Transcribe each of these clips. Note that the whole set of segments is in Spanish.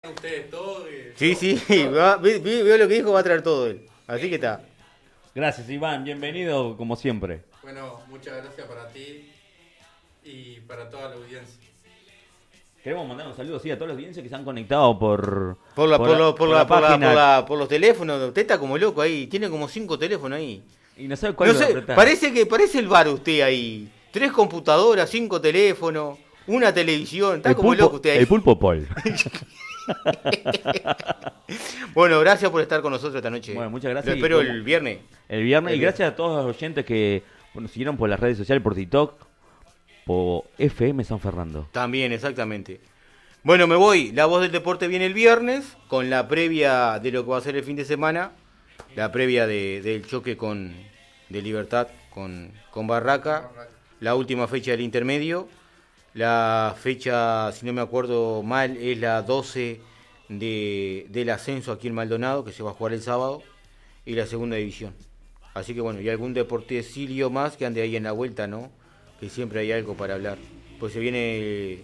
ustedes todo. Sí, sí, veo lo que dijo, va a traer todo él. Así que está. Gracias, Iván. Bienvenido, como siempre. Bueno, muchas gracias para ti y para toda la audiencia. Queremos mandar un saludo a todos los audiencias que se han conectado por los teléfonos. Usted está como loco ahí. Tiene como 5 teléfonos ahí. Y no sabe cuál No sé, apretar. parece el bar usted ahí. 3 computadoras, 5 teléfonos, una televisión. Está como loco usted ahí. El pulpo Paul. Bueno, gracias por estar con nosotros esta noche. Bueno, muchas gracias. Lo espero el viernes. El viernes. Y gracias a todos los oyentes que nos siguieron por las redes sociales, por TikTok, por FM San Fernando. También, exactamente. Bueno, me voy. La Voz del Deporte viene el viernes con la previa de lo que va a ser el fin de semana. La previa del choque de Libertad con Barraca. La última fecha del intermedio. La fecha, si no me acuerdo mal, es la 12 del ascenso aquí en Maldonado, que se va a jugar el sábado. Y la segunda división. Así que bueno, y algún deportecillo más que ande ahí en la vuelta, ¿no? Que siempre hay algo para hablar. Pues se viene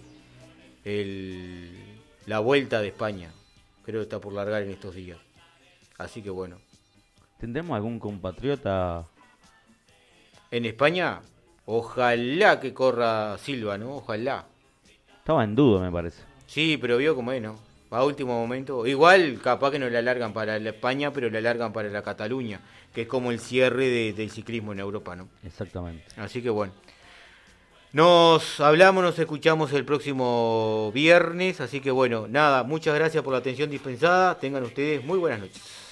la Vuelta de España. Creo que está por largar en estos días. Así que bueno. ¿Tendremos algún compatriota En España, ojalá que corra Silva, ¿no? Ojalá. Estaba en duda, me parece. Sí, pero vio cómo es, ¿no? A último momento. Igual, capaz que no le alargan para la España, pero le alargan para la Cataluña, que es como el cierre del ciclismo en Europa, ¿no? Exactamente. Así que bueno. Nos hablamos, nos escuchamos el próximo viernes. Así que bueno, nada, muchas gracias por la atención dispensada. Tengan ustedes muy buenas noches.